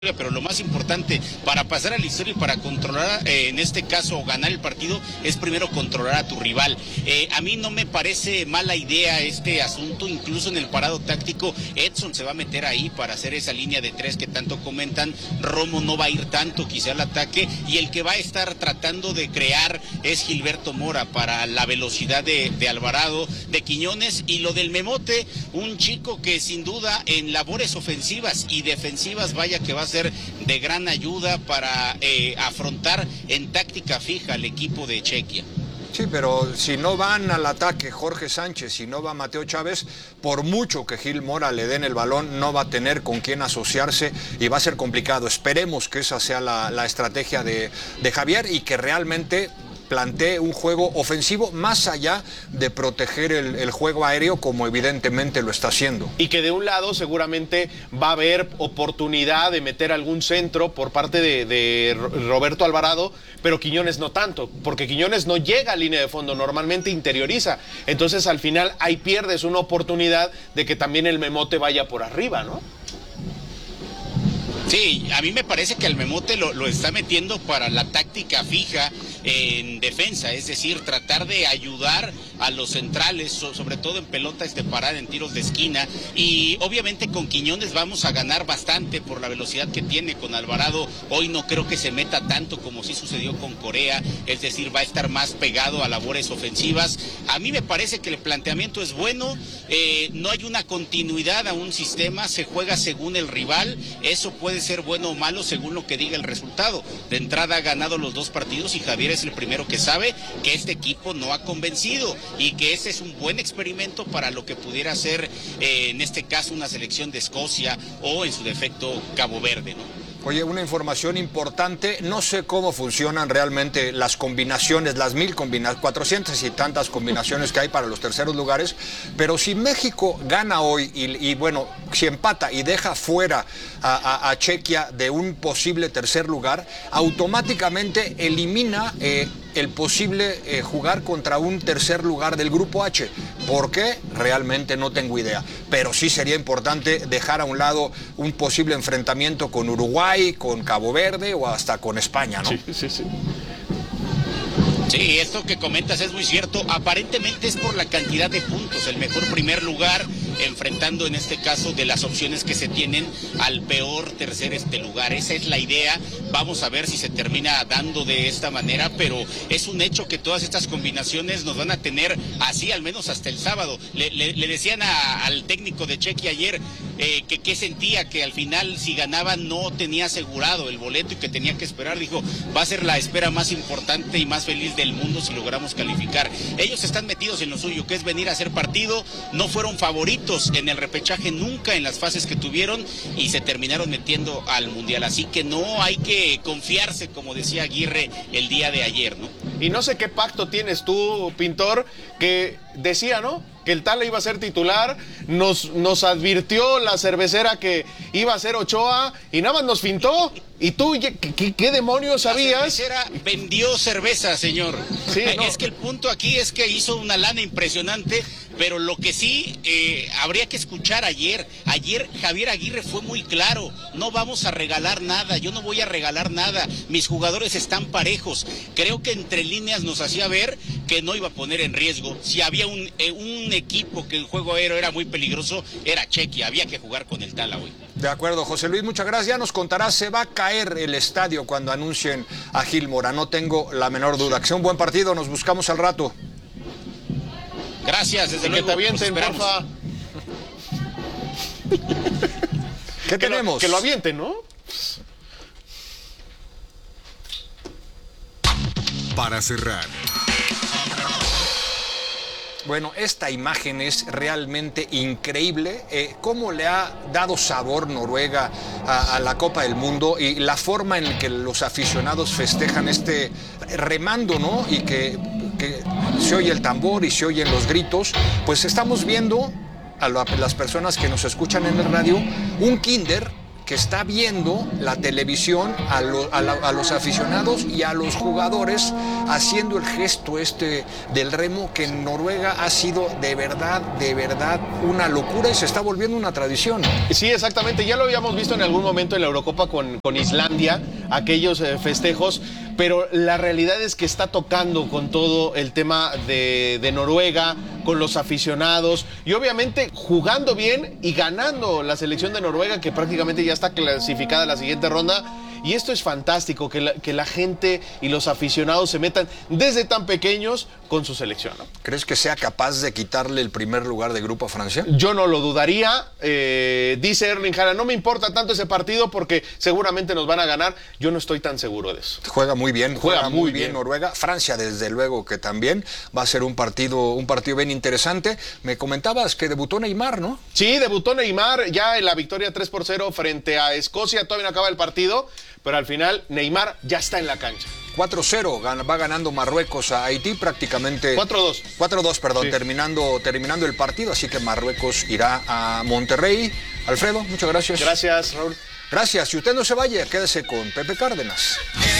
pero lo más importante para pasar a la historia y para controlar, en este caso ganar el partido, es primero controlar a tu rival. A mí no me parece mala idea este asunto, incluso en el parado táctico Edson se va a meter ahí para hacer esa línea de tres que tanto comentan. Romo no va a ir tanto quizá al ataque, y el que va a estar tratando de crear es Gilberto Mora para la velocidad de Alvarado, de Quiñones, y lo del Memote, un chico que sin duda en labores ofensivas y defensivas vaya que va a ser de gran ayuda para afrontar en táctica fija al equipo de Chequia. Sí, pero si no van al ataque Jorge Sánchez, si no va Mateo Chávez, por mucho que Gil Mora le den el balón, no va a tener con quién asociarse y va a ser complicado. Esperemos que esa sea la estrategia de Javier y que realmente plantee un juego ofensivo más allá de proteger el juego aéreo, como evidentemente lo está haciendo. Y que de un lado seguramente va a haber oportunidad de meter algún centro por parte de Roberto Alvarado, pero Quiñones no tanto, porque Quiñones no llega a línea de fondo, normalmente interioriza. Entonces al final ahí pierdes una oportunidad de que también el Memote vaya por arriba, ¿no? Sí, a mí me parece que el Memote lo está metiendo para la táctica fija en defensa, es decir, tratar de ayudar a los centrales, sobre todo en pelota parada, en tiros de esquina, y obviamente con Quiñones vamos a ganar bastante por la velocidad que tiene. Con Alvarado hoy no creo que se meta tanto como sí sucedió con Corea, es decir, va a estar más pegado a labores ofensivas. A mí me parece que el planteamiento es bueno, no hay una continuidad a un sistema, se juega según el rival, eso puede ser bueno o malo según lo que diga el resultado. De entrada ha ganado los dos partidos y Javier es el primero que sabe que este equipo no ha convencido y que este es un buen experimento para lo que pudiera ser en este caso una selección de Escocia o en su defecto Cabo Verde, ¿no? Oye, una información importante, no sé cómo funcionan realmente las combinaciones, las 400 y tantas combinaciones que hay para los terceros lugares, pero si México gana hoy y bueno, si empata y deja fuera a Chequia de un posible tercer lugar, automáticamente elimina el posible jugar contra un tercer lugar del grupo H. ¿Por qué? Realmente no tengo idea, pero sí sería importante dejar a un lado un posible enfrentamiento con Uruguay, con Cabo Verde o hasta con España, ¿no? Sí. Sí, esto que comentas es muy cierto. Aparentemente es por la cantidad de puntos, el mejor primer lugar enfrentando en este caso de las opciones que se tienen al peor tercer lugar. Esa es la idea. Vamos a ver si se termina dando de esta manera, pero es un hecho que todas estas combinaciones nos van a tener así al menos hasta el sábado. Le decían al técnico de Chequia ayer que sentía que al final si ganaba no tenía asegurado el boleto y que tenía que esperar. Dijo, va a ser la espera más importante y más feliz del mundo si logramos calificar. Ellos están metidos en lo suyo, que es venir a hacer partido. No fueron favoritos en el repechaje nunca en las fases que tuvieron y se terminaron metiendo al Mundial. Así que no hay que confiarse, como decía Aguirre el día de ayer, ¿no? Y no sé qué pacto tienes tú, Pintor, que decía, ¿no?, que el Tala iba a ser titular, nos advirtió la cervecera que iba a ser Ochoa y nada más nos fintó. ¿Y tú qué demonios sabías? La cervecera vendió cerveza, señor. Sí, no. Es que el punto aquí es que hizo una lana impresionante, pero lo que sí habría que escuchar ayer Javier Aguirre fue muy claro: no vamos a regalar nada, yo no voy a regalar nada, mis jugadores están parejos. Creo que entre líneas nos hacía ver que no iba a poner en riesgo. Si había un equipo que en juego aéreo era muy peligroso, era Chequia, había que jugar con el Tala hoy. De acuerdo, José Luis, muchas gracias. Ya nos contarás, se va a caer el estadio cuando anuncien a Gil Mora, no tengo la menor duda. Que sea un buen partido, nos buscamos al rato. Gracias, desde luego. Que te avienten, porfa. ¿Qué tenemos? Que lo avienten, ¿no? Para cerrar. Bueno, esta imagen es realmente increíble, cómo le ha dado sabor Noruega a la Copa del Mundo y la forma en que los aficionados festejan remando, ¿no? Y que se oye el tambor y se oyen los gritos. Pues estamos viendo a las personas que nos escuchan en el radio un kinder que está viendo la televisión a los aficionados y a los jugadores haciendo el gesto del remo, que en Noruega ha sido de verdad una locura y se está volviendo una tradición. Sí, exactamente. Ya lo habíamos visto en algún momento en la Eurocopa con Islandia, aquellos festejos, pero la realidad es que está tocando con todo el tema de Noruega, con los aficionados y obviamente jugando bien y ganando la selección de Noruega, que prácticamente ya está clasificada a la siguiente ronda. Y esto es fantástico, que la gente y los aficionados se metan desde tan pequeños con su selección, ¿no? ¿Crees que sea capaz de quitarle el primer lugar de grupo a Francia? Yo no lo dudaría. Dice Erling Haaland, no me importa tanto ese partido porque seguramente nos van a ganar. Yo no estoy tan seguro de eso. Juega muy bien, juega muy bien Noruega. Francia, desde luego que también va a ser un partido bien interesante. Me comentabas que debutó Neymar, ¿no? Sí, debutó Neymar ya en la victoria 3-0 frente a Escocia. Todavía no acaba el partido, pero al final Neymar ya está en la cancha. 4-0, va ganando Marruecos a Haití prácticamente. 4-2. 4-2, perdón, Sí. terminando el partido, así que Marruecos irá a Monterrey. Alfredo, muchas gracias. Gracias, Raúl. Gracias, y usted no se vaya, quédese con Pepe Cárdenas.